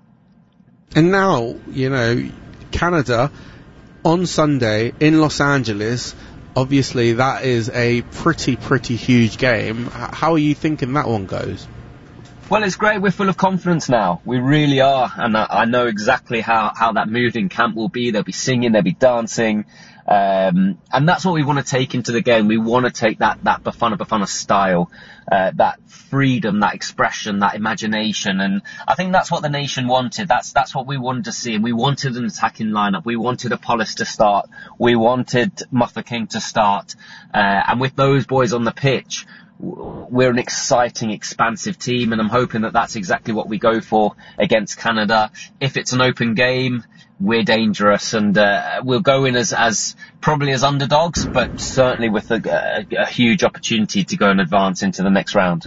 And now, you know, Canada on Sunday in Los Angeles, obviously that is a pretty, pretty huge game. How are you thinking that one goes? Well, it's great. We're full of confidence now. We really are. And I, I know exactly how, how that mood in camp will be. They'll be singing, they'll be dancing. Um, and that's what we want to take into the game. We want to take that, that Bafana Bafana style, uh, that freedom, that expression, that imagination. And I think that's what the nation wanted. That's, that's what we wanted to see. And we wanted an attacking lineup. We wanted Apollos to start. We wanted Martha King to start. Uh, and with those boys on the pitch, we're an exciting, expansive team. And I'm hoping that that's exactly what we go for against Canada. If it's an open game, we're dangerous, and uh, we'll go in as, as probably as underdogs, but certainly with a, a, a huge opportunity to go and advance into the next round.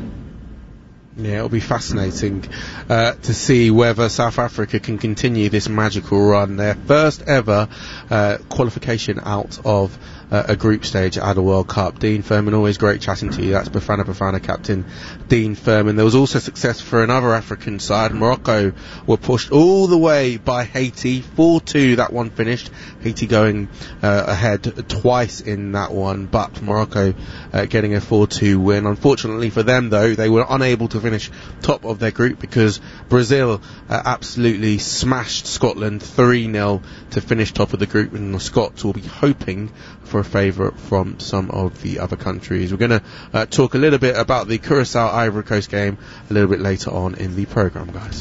Yeah, it'll be fascinating uh, to see whether South Africa can continue this magical run. Their first ever uh, qualification out of uh, a group stage at a World Cup. Dean Furman, always great chatting to you. That's Bafana Bafana captain Dean Furman. There was also success for another African side. Morocco were pushed all the way by Haiti. four two that one finished. Haiti going uh, ahead twice in that one, but Morocco uh, getting a four two win. Unfortunately for them, though, they were unable to finish top of their group because Brazil uh, absolutely smashed Scotland three nil to finish top of the group, and the Scots will be hoping for a favourite from some of the other countries. We're going to uh, talk a little bit about the Curacao Ivory Coast game a little bit later on in the programme, guys.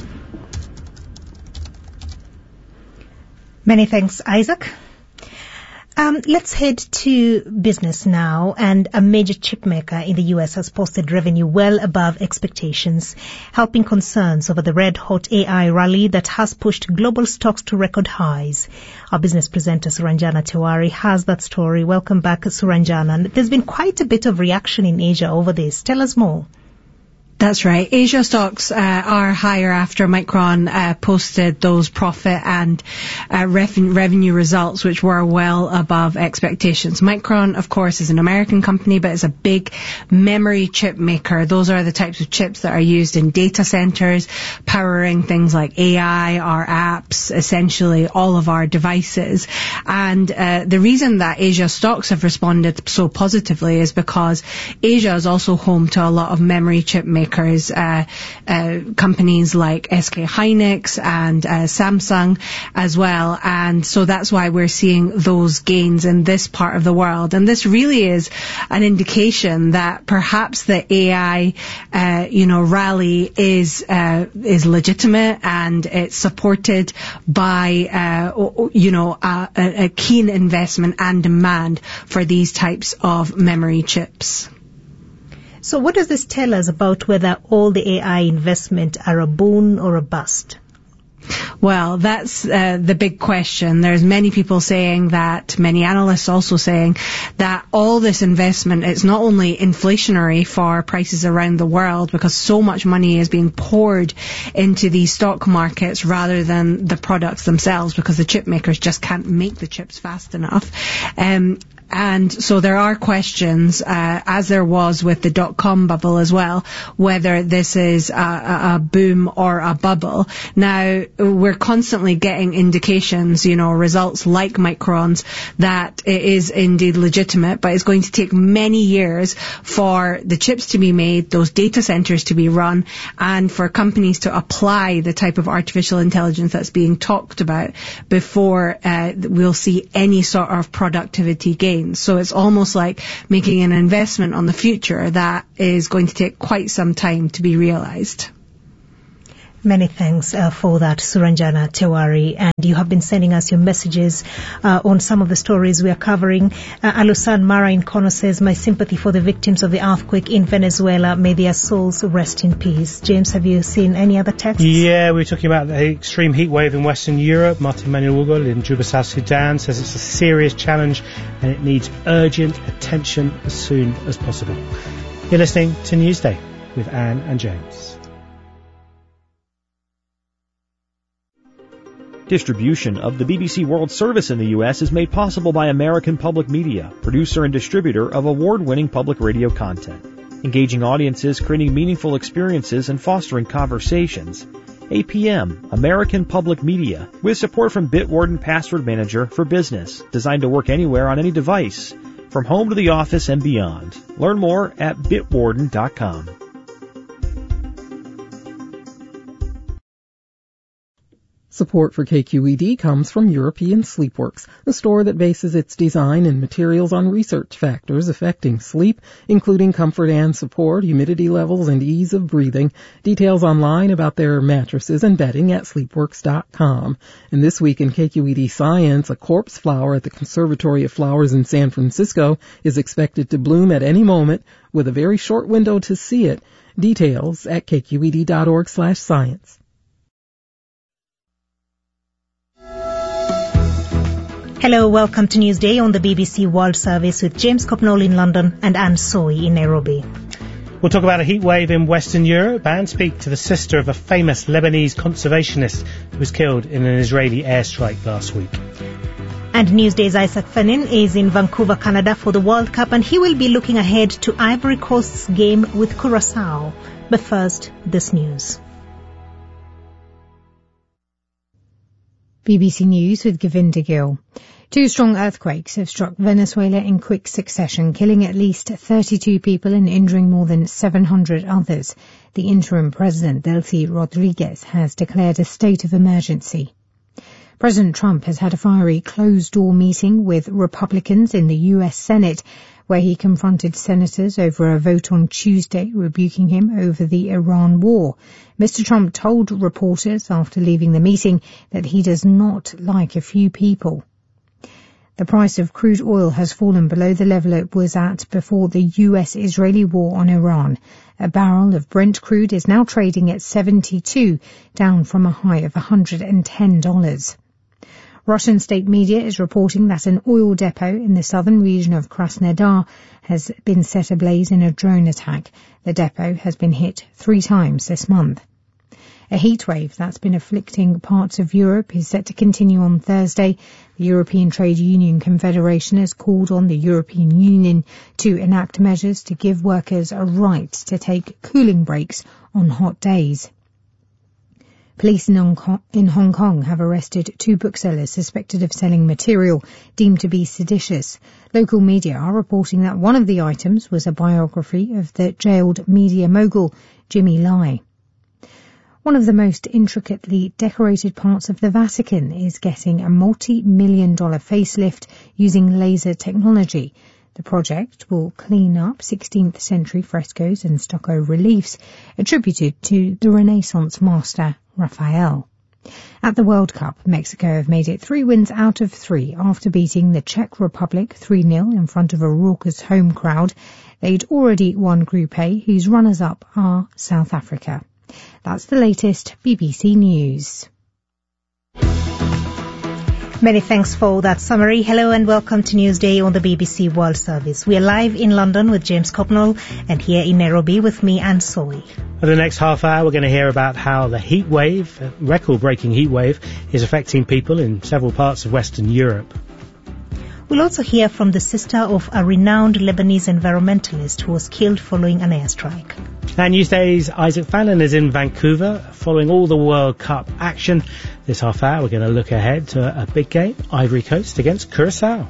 Many thanks, Isaac. Um, let's head to business now, and a major chip maker in the U S has posted revenue well above expectations, helping concerns over the red-hot A I rally that has pushed global stocks to record highs. Our business presenter, Suranjana Tiwari, has that story. Welcome back, Suranjana. There's been quite a bit of reaction in Asia over this. Tell us more. That's right. Asia stocks uh, are higher after Micron uh, posted those profit and uh, ref- revenue results, which were well above expectations. Micron, of course, is an American company, but it's a big memory chip maker. Those are the types of chips that are used in data centers, powering things like A I, our apps, essentially all of our devices. And uh, the reason that Asia stocks have responded so positively is because Asia is also home to a lot of memory chip makers. Makers, uh, uh, companies like S K Hynix and uh, Samsung as well, and so that's why we're seeing those gains in this part of the world. And this really is an indication that perhaps the A I, uh, you know, rally is uh, is legitimate, and it's supported by, uh, you know, a, a keen investment and demand for these types of memory chips. So what does this tell us about whether all the A I investment are a boon or a bust? Well, that's uh, the big question. There's many people saying that, many analysts also saying that all this investment is not only inflationary for prices around the world because so much money is being poured into these stock markets rather than the products themselves because the chip makers just can't make the chips fast enough. Um, And so there are questions, uh, as there was with the dot-com bubble as well, whether this is a, a boom or a bubble. Now, we're constantly getting indications, you know, results like Micron's, that it is indeed legitimate, but it's going to take many years for the chips to be made, those data centers to be run, and for companies to apply the type of artificial intelligence that's being talked about before uh, we'll see any sort of productivity gain. So it's almost like making an investment on the future that is going to take quite some time to be realized. Many thanks uh, for that, Suranjana Tewari. And you have been sending us your messages uh, on some of the stories we are covering. Uh, Alusan Mara in Kono says, my sympathy for the victims of the earthquake in Venezuela. May their souls rest in peace. James, have you seen any other texts? Yeah, we were talking about the extreme heat wave in Western Europe. Martin Manuel Ugol in Juba, South Sudan says it's a serious challenge and it needs urgent attention as soon as possible. You're listening to Newsday with Anne and James. Distribution of the B B C World Service in the U S is made possible by American Public Media, producer and distributor of award-winning public radio content. Engaging audiences, creating meaningful experiences, and fostering conversations. A P M, American Public Media, with support from Bitwarden Password Manager for Business, designed to work anywhere on any device, from home to the office and beyond. Learn more at bitwarden dot com. Support for K Q E D comes from European Sleepworks, a store that bases its design and materials on research factors affecting sleep, including comfort and support, humidity levels, and ease of breathing. Details online about their mattresses and bedding at sleepworks dot com. And this week in K Q E D Science, a corpse flower at the Conservatory of Flowers in San Francisco is expected to bloom at any moment with a very short window to see it. Details at k q e d dot org slash science. Hello, welcome to Newsday on the B B C World Service with James Copnall in London and Anne Soy in Nairobi. We'll talk about a heat wave in Western Europe and speak to the sister of a famous Lebanese conservationist who was killed in an Israeli airstrike last week. And Newsday's Isaac Fanin is in Vancouver, Canada for the World Cup, and he will be looking ahead to Ivory Coast's game with Curaçao. But first, this news. B B C News with Govinda Gill. Two strong earthquakes have struck Venezuela in quick succession, killing at least thirty-two people and injuring more than seven hundred others. The interim president, Delcy Rodriguez, has declared a state of emergency. President Trump has had a fiery closed-door meeting with Republicans in the U S Senate, where he confronted senators over a vote on Tuesday rebuking him over the Iran war. Mister Trump told reporters after leaving the meeting that he does not like a few people. The price of crude oil has fallen below the level it was at before the U S-Israeli war on Iran. A barrel of Brent crude is now trading at seventy-two, down from a high of one hundred ten dollars. Russian state media is reporting that an oil depot in the southern region of Krasnodar has been set ablaze in a drone attack. The depot has been hit three times this month. A heatwave that's been afflicting parts of Europe is set to continue on Thursday. The European Trade Union Confederation has called on the European Union to enact measures to give workers a right to take cooling breaks on hot days. Police in Hong Kong, in Hong Kong have arrested two booksellers suspected of selling material deemed to be seditious. Local media are reporting that one of the items was a biography of the jailed media mogul Jimmy Lai. One of the most intricately decorated parts of the Vatican is getting a multi-million dollar facelift using laser technology. The project will clean up sixteenth century frescoes and stucco reliefs attributed to the Renaissance master Raphael. At the World Cup, Mexico have made it three wins out of three after beating the Czech Republic three nil in front of a raucous home crowd. They'd already won Group A, whose runners-up are South Africa. That's the latest B B C News. Many thanks for that summary. Hello and welcome to Newsday on the B B C World Service. We are live in London with James Copnall and here in Nairobi with me, Anne Soy. For the next half hour, we're going to hear about how the heat wave, record-breaking heat wave, is affecting people in several parts of Western Europe. We'll also hear from the sister of a renowned Lebanese environmentalist who was killed following an airstrike. And Newsday's Isaac Fallon is in Vancouver following all the World Cup action. This half hour, we're going to look ahead to a big game, Ivory Coast against Curacao.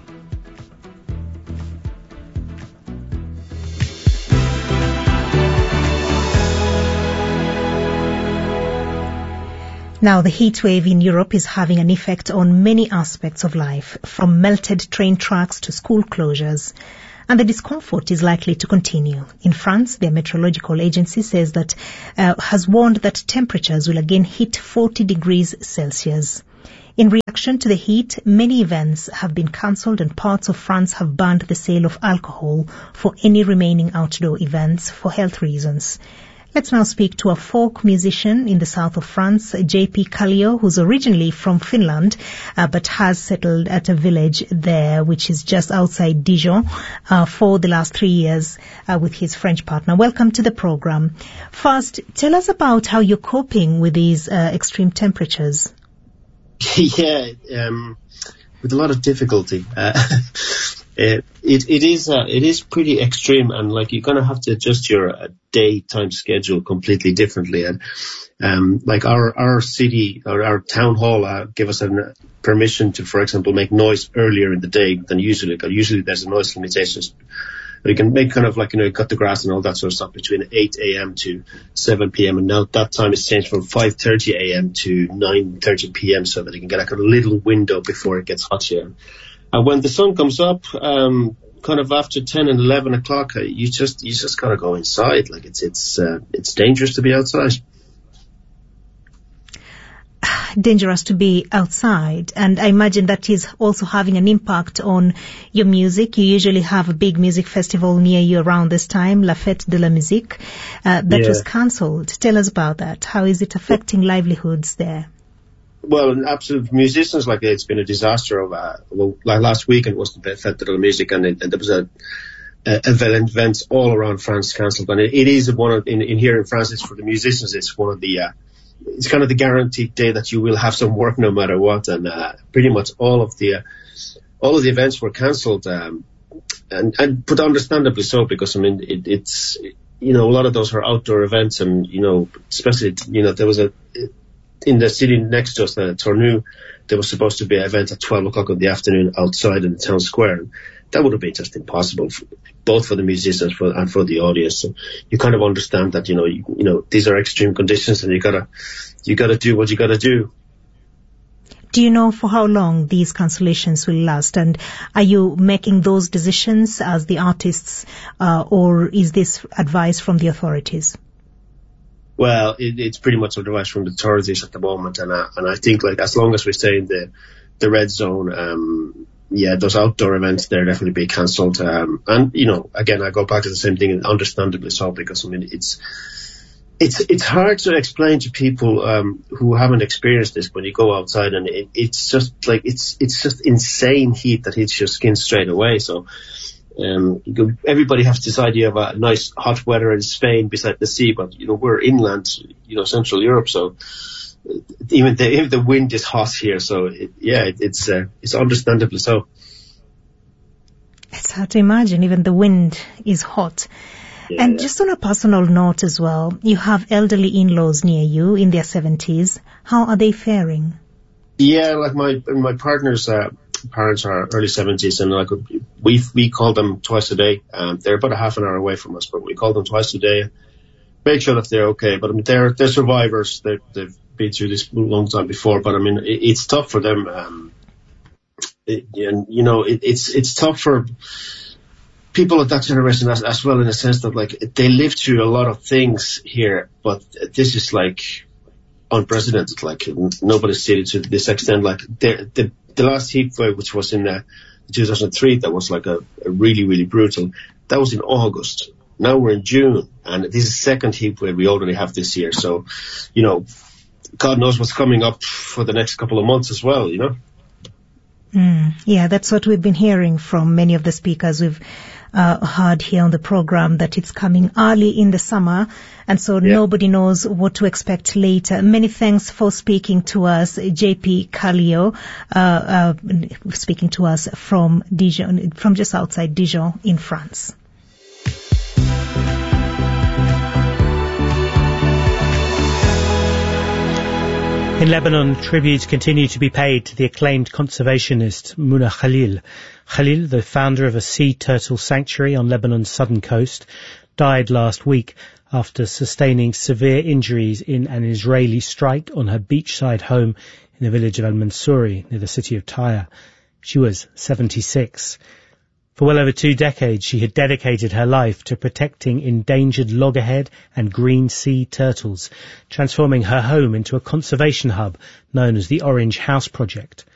Now, the heat wave in Europe is having an effect on many aspects of life, from melted train tracks to school closures. And the discomfort is likely to continue. In France, the meteorological agency says that uh, has warned that temperatures will again hit forty degrees Celsius. In reaction to the heat, many events have been cancelled and parts of France have banned the sale of alcohol for any remaining outdoor events for health reasons. Let's now speak to a folk musician in the south of France, J P Kallio, who's originally from Finland, uh, but has settled at a village there, which is just outside Dijon, uh, for the last three years uh, with his French partner. Welcome to the program. First, tell us about how you're coping with these uh, extreme temperatures. Yeah, um, with a lot of difficulty. Uh, It, it it is uh, it is pretty extreme, and like you're gonna have to adjust your uh, daytime schedule completely differently. And um, like our our city or our town hall uh, give us a uh, permission to, for example, make noise earlier in the day than usually. Because usually there's a noise limitations. You can make kind of like, you know, cut the grass and all that sort of stuff between eight a.m. to seven p.m. and now that time is changed from five thirty a.m. to nine thirty p.m. so that you can get like a little window before it gets hot here. And when the sun comes up, um, kind of after ten and eleven o'clock, you just, you just gotta go inside. Like it's, it's, uh, it's dangerous to be outside. Dangerous to be outside. And I imagine that is also having an impact on your music. You usually have a big music festival near you around this time, La Fête de la Musique, uh, that yeah. was cancelled. Tell us about that. How is it affecting livelihoods there? Well, in absolute musicians, like it's been a disaster of, uh, well, like last weekend was the Fête de la Musique, and, it, and there was a, a events all around France cancelled. And it, it is one of, in, in here in France, it's for the musicians, it's one of the, uh, it's kind of the guaranteed day that you will have some work no matter what. And, uh, pretty much all of the, uh, all of the events were cancelled, um, and, and, but understandably so, because I mean, it, it's, you know, a lot of those are outdoor events, and, you know, especially, you know, there was a, it, in the city next to us, uh, Tournus, there was supposed to be an event at twelve o'clock in the afternoon outside in the town square. And that would have been just impossible, for, both for the musicians for, and for the audience. So you kind of understand that, you know, you, you know, these are extreme conditions, and you gotta, you gotta do what you gotta do. Do you know for how long these cancellations will last? And are you making those decisions as the artists, uh, or is this advice from the authorities? Well, it, it's pretty much advice from the authorities at the moment, and I, and I think like as long as we stay in the the red zone, um, yeah, those outdoor events they're definitely be cancelled. Um, and you know, again, I go back to the same thing, and understandably so, because I mean, it's it's it's hard to explain to people um, who haven't experienced this when you go outside, and it, it's just like it's it's just insane heat that hits your skin straight away. So. Um, everybody has this idea of a nice hot weather in Spain beside the sea, but you know we're inland, you know, Central Europe, so even the even the wind is hot here. So it, yeah, it, it's uh, it's understandably so. It's hard to imagine. Even the wind is hot. Yeah, and yeah. Just on a personal note as well, you have elderly in-laws near you in their seventies. How are they faring? Yeah, like my my partner's. Uh, parents are early seventies, and like we we call them twice a day. Um, they're about a half an hour away from us, but we call them twice a day, make sure that they're okay. But I mean, they're they're survivors. They've they've been through this a long time before. But I mean, it, it's tough for them. Um, it, and you know, it, it's it's tough for people of that generation as, as well, in the sense that like they lived through a lot of things here, but this is like unprecedented. Like nobody's seen it to this extent. Like the the, the last heat wave, which was in uh, two thousand three, that was like a, a really really brutal. That was in August. Now we're in June, and this is the second heat wave we already have this year. So, you know, God knows what's coming up for the next couple of months as well. You know. Mm, yeah, that's what we've been hearing from many of the speakers we've uh, heard here on the program, that it's coming early in the summer, and so yeah. nobody knows what to expect later. Many thanks for speaking to us, J P Kallio, uh, uh, speaking to us from Dijon, from just outside Dijon in France. In Lebanon, tributes continue to be paid to the acclaimed conservationist Muna Khalil. Khalil, the founder of a sea turtle sanctuary on Lebanon's southern coast, died last week after sustaining severe injuries in an Israeli strike on her beachside home in the village of Al-Mansouri near the city of Tyre. She was seventy-six. For well over two decades, she had dedicated her life to protecting endangered loggerhead and green sea turtles, transforming her home into a conservation hub known as the Orange House Project.